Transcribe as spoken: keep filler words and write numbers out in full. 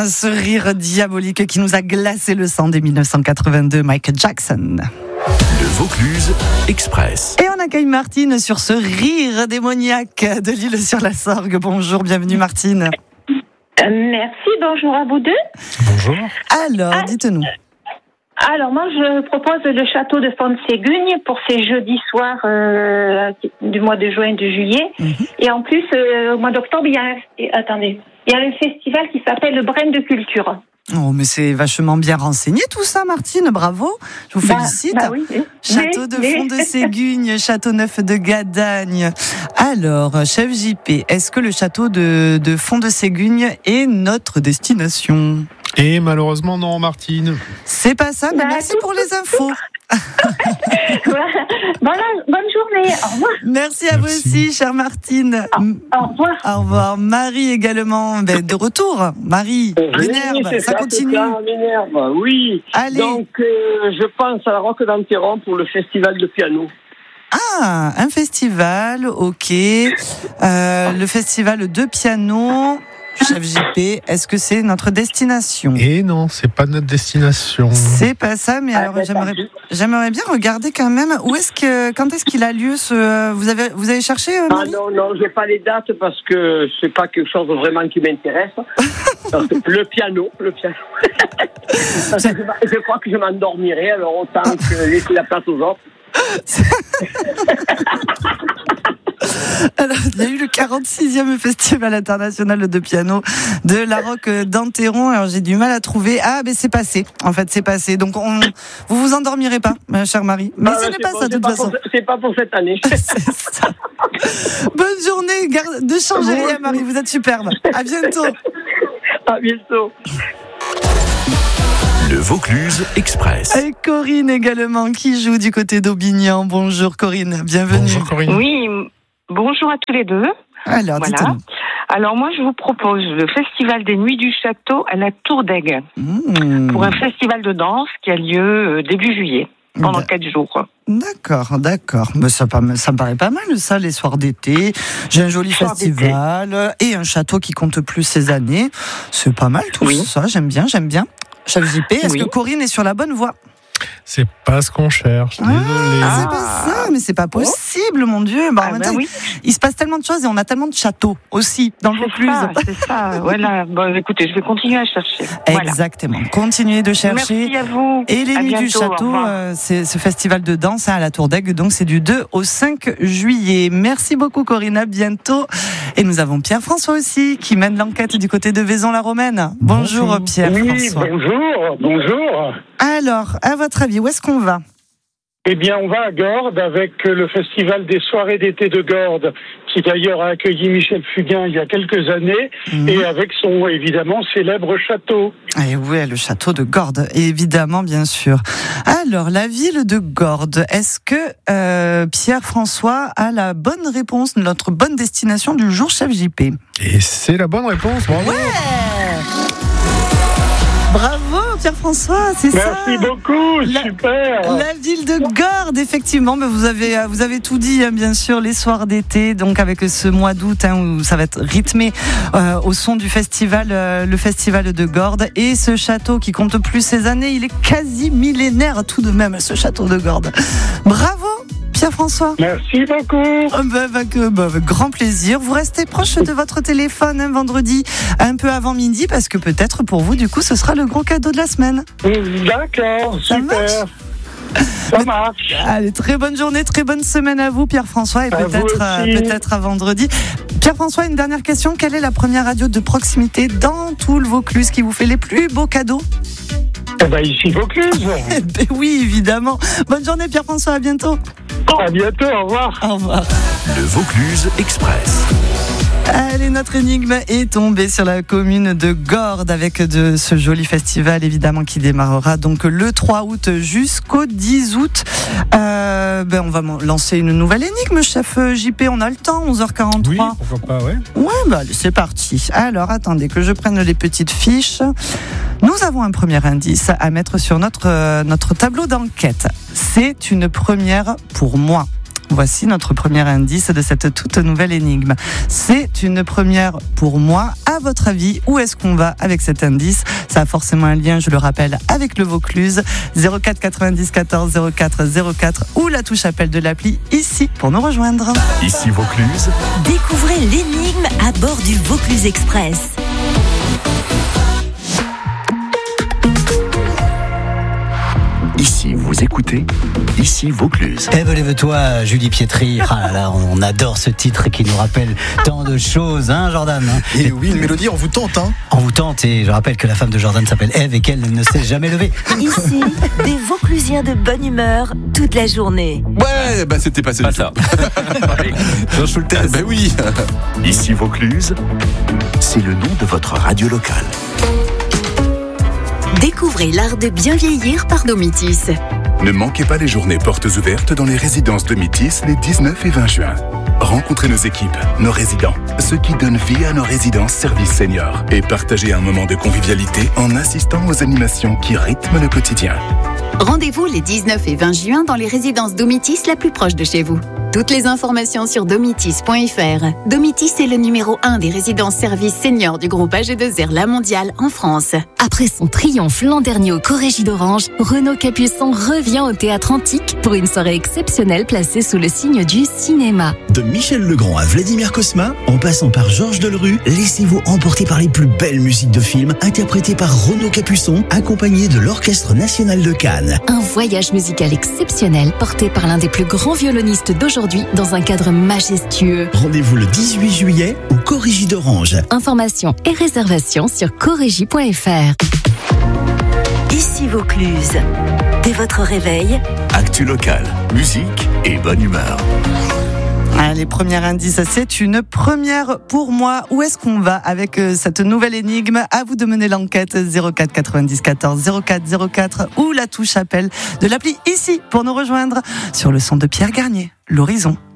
ce rire diabolique qui nous a glacé le sang dès dix-neuf cent quatre-vingt-deux, Michael Jackson. Le Vaucluse Express. Et on accueille Martine sur ce rire démoniaque de l'Isle-sur-la-Sorgue. Bonjour, bienvenue Martine. Euh, merci, bonjour à vous deux. Bonjour. Alors, ah, dites-nous. Alors, moi, je propose le château de Font-de-Ségugne pour ces jeudis soirs euh, du mois de juin et de juillet. Mm-hmm. Et en plus, euh, au mois d'octobre, il y a un, et, attendez, il y a un festival qui s'appelle le Brin de Culture. Oh, mais c'est vachement bien renseigné tout ça, Martine, bravo. Je vous bah, félicite. Bah oui, oui. Château mais, de mais... Font-de-Ségugne, Château Neuf de Gadagne. Alors, chef J P, est-ce que le château de, de Font-de-Ségugne est notre destination ? Et malheureusement, non, Martine. C'est pas ça, mais bah, merci tout, pour tout, les infos. Voilà. Bonne, bonne journée, au revoir. Merci à Merci. vous aussi, chère Martine. Au, au revoir. Au revoir. Marie également, ben, de retour. Marie, oui, Minerve, ça, ça continue. Ça, Minerve, oui. Allez. Donc, euh, je pense à la Roque d'Enterron pour le festival de piano. Ah, un festival, ok. Euh, le festival de piano. Chef J P, est-ce que c'est notre destination ? Et non, c'est pas notre destination. C'est pas ça, mais alors j'aimerais, j'aimerais bien regarder quand même où est-ce que, quand est-ce qu'il a lieu ce. Vous avez, vous avez cherché Marie ? Ah non, non, j'ai pas les dates parce que c'est pas quelque chose vraiment qui m'intéresse. le piano, le piano. Parce que je, je crois que je m'endormirai, alors autant que laisser la place aux autres. Alors, il y a eu le quarante-sixième Festival international de piano de la Roque d'Enterron. Alors, j'ai du mal à trouver. Ah, mais c'est passé. En fait, c'est passé. Donc, on, vous vous endormirez pas, ma chère Marie. Mais ah, ce n'est pas bon, ça, de toute façon. Pour, c'est pas pour cette année. C'est ça. Bonne journée. Garde, ne changez rien, Marie. Vous êtes superbe. À bientôt. À bientôt. Le Vaucluse Express. Et Corinne également, qui joue du côté d'Aubignan. Bonjour Corinne, bienvenue. Bonjour Corinne. Oui, bonjour à tous les deux. Alors, voilà. dites-nous. Alors moi, je vous propose le Festival des Nuits du Château à la Tour d'Aigle. Mmh. Pour un festival de danse qui a lieu début juillet, pendant quatre jours. D'accord, d'accord. Mais ça, ça me paraît pas mal, ça, les soirs d'été. J'ai un joli Soir festival d'été. Et un château qui compte plus ses années. C'est pas mal tout oui. ça, j'aime bien, j'aime bien. Chef J P, est-ce oui. que Corinne est sur la bonne voie ? C'est pas ce qu'on cherche, désolé. Ah, c'est pas ça, mais c'est pas possible, oh. mon Dieu. Bah, ah, en même ben temps, oui. il, il se passe tellement de choses et on a tellement de châteaux aussi dans le Vaucluse. C'est ça, c'est ça. Voilà. Bon, écoutez, je vais continuer à chercher. Exactement. Voilà. Continuez de chercher. Merci à vous. Et les à Nuits bientôt, du Château, euh, c'est ce festival de danse hein, à la Tour d'Aigle. Donc c'est du deux au cinq juillet. Merci beaucoup, Corinne. À bientôt. Et nous avons Pierre-François aussi qui mène l'enquête du côté de Vaison-la-Romaine. Bonjour, bonjour. Pierre-François. Oui, bonjour, bonjour. Alors, à votre avis, où est-ce qu'on va ? Eh bien, on va à Gordes avec le festival des soirées d'été de Gordes, qui d'ailleurs a accueilli Michel Fugain il y a quelques années, mmh. et avec son, évidemment, célèbre château. Et oui, le château de Gordes, évidemment, bien sûr. Alors, la ville de Gordes, est-ce que euh, Pierre-François a la bonne réponse, notre bonne destination du jour, chef J P ? Et c'est la bonne réponse, bravo. Ouais. Bravo Pierre-François, c'est Merci ça. Merci beaucoup, la, super. La ville de Gordes, effectivement, mais vous avez vous avez tout dit, hein, bien sûr, les soirs d'été, donc avec ce mois d'août hein, où ça va être rythmé euh, au son du festival, euh, le festival de Gordes et ce château qui compte plus ses années, il est quasi millénaire tout de même, ce château de Gordes. Bravo. Pierre-François. Merci beaucoup. Bah, bah, bah, avec grand plaisir. Vous restez proche de votre téléphone hein, vendredi, un peu avant midi, parce que peut-être pour vous, du coup, ce sera le gros cadeau de la semaine. D'accord, ça super. Marche Ça marche. Allez, très bonne journée, très bonne semaine à vous, Pierre-François, et à peut-être, euh, peut-être à vendredi. Pierre-François, une dernière question. Quelle est la première radio de proximité dans tout le Vaucluse qui vous fait les plus beaux cadeaux ? Eh ben ici, Vaucluse. Ben oui, évidemment. Bonne journée, Pierre-François, à bientôt. À bientôt, au revoir. Au revoir. Le Vaucluse Express. Allez, notre énigme est tombée sur la commune de Gordes avec de ce joli festival évidemment qui démarrera donc le trois août jusqu'au dix août. Euh, ben on va lancer une nouvelle énigme, chef J P, on a le temps, onze heures quarante-trois. Oui, pourquoi pas, ouais. Ouais, bah allez, c'est parti. Alors, attendez que je prenne les petites fiches. Nous avons un premier indice à mettre sur notre, euh, notre tableau d'enquête. C'est une première pour moi. Voici notre premier indice de cette toute nouvelle énigme. C'est une première pour moi. À votre avis, où est-ce qu'on va avec cet indice ? Ça a forcément un lien, je le rappelle, avec le Vaucluse. zéro quatre quatre-vingt-dix quatorze zéro quatre zéro quatre ou la touche appel de l'appli ici pour nous rejoindre. Ici Vaucluse. Découvrez l'énigme à bord du Vaucluse Express. Ici, vous écoutez Ici Vaucluse. Eh ben, lève-toi, Julie Pietri. Ah là là, on adore ce titre qui nous rappelle tant de choses, hein, Jordan. Et oui, une mélodie, on vous tente, hein. On vous tente, et je rappelle que la femme de Jordan s'appelle Ève et qu'elle ne s'est jamais levée. Ici, des Vauclusiens de bonne humeur toute la journée. Ouais, bah c'était passé. Pas ça. Jean Schultes. Bah oui. Ici Vaucluse, c'est le nom de votre radio locale. Découvrez l'art de bien vieillir par Domitis. Ne manquez pas les journées portes ouvertes dans les résidences Domitis les dix-neuf et vingt juin. Rencontrez nos équipes, nos résidents, ceux qui donnent vie à nos résidences services seniors et partagez un moment de convivialité en assistant aux animations qui rythment le quotidien. Rendez-vous les dix-neuf et vingt juin dans les résidences Domitis la plus proche de chez vous. Toutes les informations sur domitis point f r. Domitis est le numéro un des résidences services seniors du groupe A G deux R La Mondiale en France. Après son triomphe l'an dernier au Corégie d'Orange, Renaud Capuçon revient au Théâtre Antique pour une soirée exceptionnelle placée sous le signe du cinéma. De Michel Legrand à Vladimir Cosma, en passant par Georges Delerue, laissez-vous emporter par les plus belles musiques de films interprétées par Renaud Capuçon, accompagné de l'Orchestre National de Cannes. Un voyage musical exceptionnel porté par l'un des plus grands violonistes d'aujourd'hui dans un cadre majestueux. Rendez-vous le dix-huit juillet au Corégie d'Orange. Informations et réservations sur corégie point f r. Ici Vaucluse. Dès votre réveil, Actu locale, musique et bonne humeur. Les premiers indices, c'est une première pour moi. Où est-ce qu'on va avec cette nouvelle énigme ? À vous de mener l'enquête. Zéro quatre quatre-vingt-dix quatorze zéro quatre zéro quatre ou la touche appel de l'appli ici pour nous rejoindre sur le son de Pierre Garnier, l'horizon.